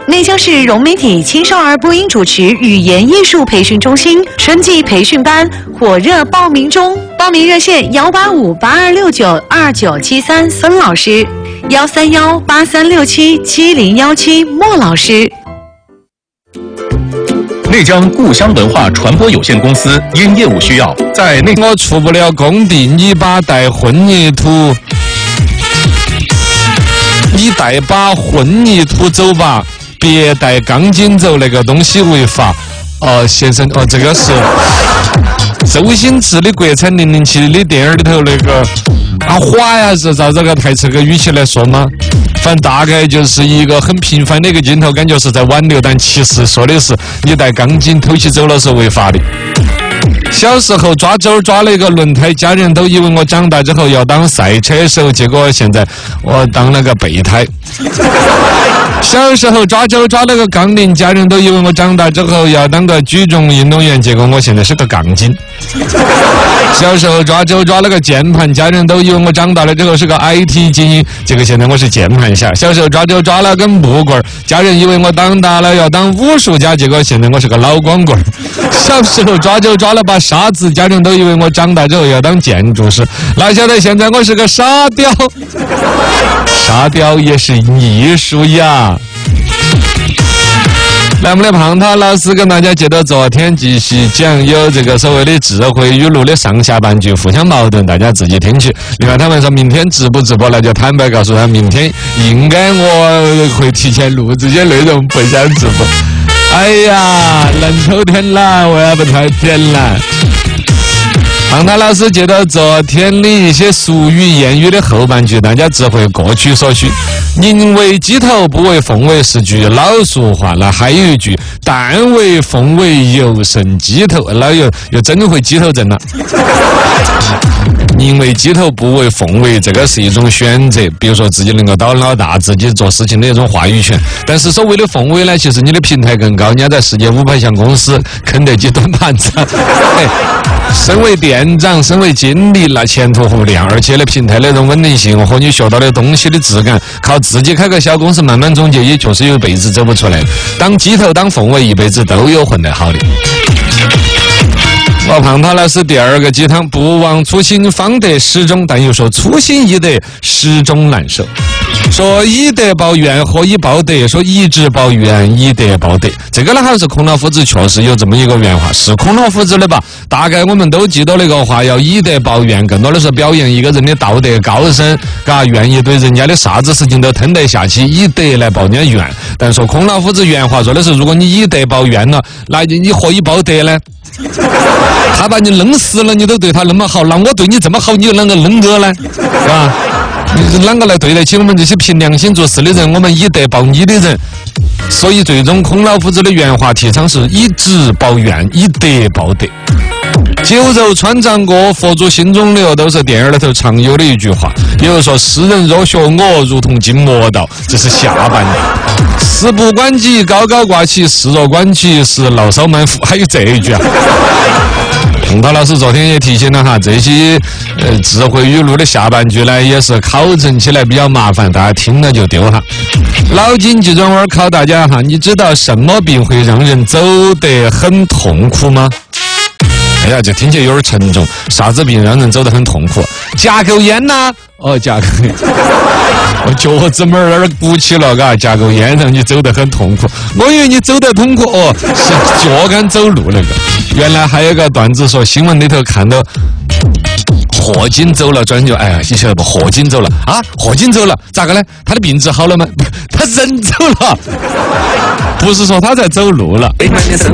内江市融媒体青少儿播音主持语言艺术培训中心春季培训班火热报名中，报名热线18582692973孙老师，13183677017莫老师。 内江故乡文化传播有限公司因业务需要，在内我出不了工地，你把带混凝土，你带把混凝土走吧，别带钢筋走，那个东西违法。先生，这个是周星驰的国产007的电影里头那个阿华呀，是照这个台词个语气来说吗？反正大概就是一个很平凡的一个镜头，感觉是在挽留，但其实说的是你带钢筋偷起走了是违法的。小时候抓周抓了一个轮胎，家人都以为我长大之后要当赛车手，结果现在我当了个备胎。小时候抓周抓了个杠铃，家人都以为我长大之后要当个举重运动员，结果我现在是个杠精。小时候抓周抓了个键盘，家人都以为我长大了之后是个 IT 精英，结果现在我是键盘侠。小时候抓周抓了根木棍，家人以为我长大了要当武术家，结果现在我是个老光棍。小时候抓周抓了把沙子，家人都以为我长大之后要当建筑师，哪晓得现在我是个沙雕。沙雕也是艺术呀。来，我们的胖涛老师跟大家接着昨天继续讲，有这个所谓的智慧语录的上下半句互相矛盾，大家自己听去。另外他们说明天直播，那就坦白告诉他，明天应该我会提前录这些内容，不想直播。哎呀，冷透天了，我也不太甜了。胖涛老师接到昨天的一些俗语谚语的后半句，大家只会各取所需。宁为鸡头不为凤尾是句老俗话，那还有一句但为凤尾犹胜鸡头，那又真会鸡头症了。宁为鸡头不为凤尾，这个是一种选择，比如说自己能够当老大，自己做事情的一种话语权。但是所谓的凤尾呢，其实你的平台更高，人家在世界500强公司啃得几吨盘子。身为店长，身为经理，那前途无量，而且呢，平台那种稳定性和你学到的东西的质感，靠自己开个小公司慢慢总结，也确实有一辈子走不出来。当鸡头当凤尾，一辈子都有混得好的。我胖涛老师第二个鸡汤，不忘初心方得始终，但又说初心易得，始终难守。说以德报怨，或以报德；说以直报怨，以德报德。这个呢，好像是孔老夫子确实有这么一个原话，是孔老夫子的吧？大概我们都记得那个话，要以德报怨，更多的是表扬一个人的道德高深，愿意对人家的啥子事情都吞得下去，以德来报人家怨。但说孔老夫子原话说的是，如果你以德报怨了，那你何以报德呢？他把你弄死了，你都对他那么好，那我对你这么好，你又啷个弄我呢？是吧？你是啷个来对得起我们这些凭良心做事的人？我们以德报你的人。所以最终孔老夫子的原话提倡是以直报怨，以德报德。酒肉穿肠过，佛祖心中留，都是电影里头常有的一句话。也就是说，世人若学我，如同进魔道。这是下半段。事不关己，高高挂起；事若关己，是牢骚满腹。还有这一句啊。洪涛老师昨天也提醒了哈，这些智慧语录的下半句呢，也是考证起来比较麻烦，大家听了就丢哈。脑筋急转弯考大家哈，你知道什么病会让人走得很痛苦吗？哎呀，这听起来有点沉重。啥子病让人走得很痛苦？夹口烟呐？夹口烟。我脚趾门那儿鼓起了，夹口烟让你走得很痛苦。我以为你走得痛苦是脚杆走路那个。原来还有个段子说，新闻里头看到霍金走了，专就你晓得不？霍金走了啊？霍金走了，咋个呢？他的病治好了吗？他人走了，不是说他在走路了。 美满的生